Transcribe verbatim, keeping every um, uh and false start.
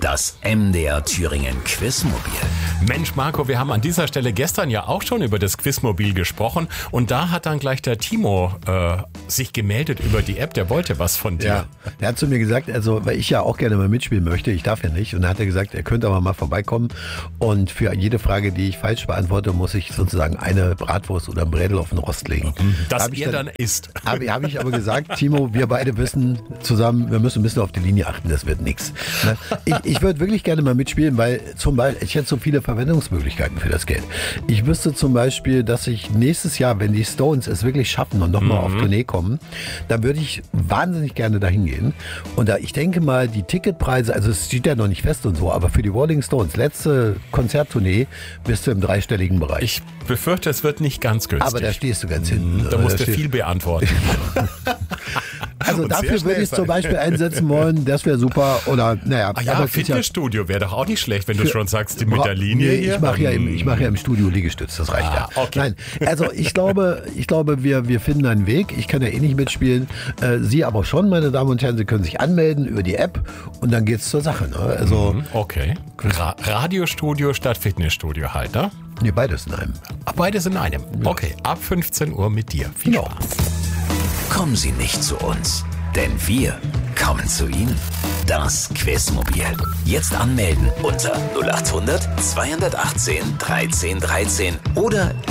Das M D R Thüringen Quizmobil. Mensch, Marco, wir haben an dieser Stelle gestern ja auch schon über das Quizmobil gesprochen und da hat dann gleich der Timo äh, sich gemeldet über die App, der wollte was von dir. Ja, er hat zu mir gesagt, also weil ich ja auch gerne mal mitspielen möchte, ich darf ja nicht, und dann hat er gesagt, er könnte aber mal vorbeikommen und für jede Frage, die ich falsch beantworte, muss ich sozusagen eine Bratwurst oder ein Brädel auf den Rost legen. Das ihr dann, dann isst. Habe hab ich aber gesagt, Timo, wir beide wissen zusammen, wir müssen ein bisschen auf die Linie achten, das wird nichts. Ich, ich würde wirklich gerne mal mitspielen, weil zum Beispiel, ich hätte so viele Verwendungsmöglichkeiten für das Geld. Ich wüsste zum Beispiel, dass ich nächstes Jahr, wenn die Stones es wirklich schaffen und nochmal mhm. auf Tournee kommen, dann würde ich wahnsinnig gerne dahin gehen. Und da, ich denke mal, die Ticketpreise, also es steht ja noch nicht fest und so, aber für die Rolling Stones, letzte Konzerttournee, bist du im dreistelligen Bereich. Ich befürchte, es wird nicht ganz günstig. Aber da stehst du ganz hinten. Da musst du viel beantworten. Also und dafür würde ich zum Beispiel einsetzen wollen, das wäre super. Oder, naja, ah ja, aber Fitnessstudio wäre doch auch nicht schlecht, wenn du schon sagst, mit der Linie nee, hier. Ich mache ja, im, ich mach ja im Studio Liegestütz, das reicht ah, ja. Okay. Nein, also ich glaube, ich glaube wir, wir finden einen Weg. Ich kann ja eh nicht mitspielen. Äh, Sie aber schon, meine Damen und Herren, Sie können sich anmelden über die App und dann geht's zur Sache. Ne? Also, okay. Ra- Radiostudio statt Fitnessstudio halt, ne? Nee, beides in einem. Ach, beides in einem. Ja. Okay, ab fünfzehn Uhr mit dir. Viel ja. Spaß. Kommen Sie nicht zu uns, denn wir kommen zu Ihnen. Das Quizmobil. Jetzt anmelden unter null acht hundert zweihundertachtzehn dreizehn dreizehn oder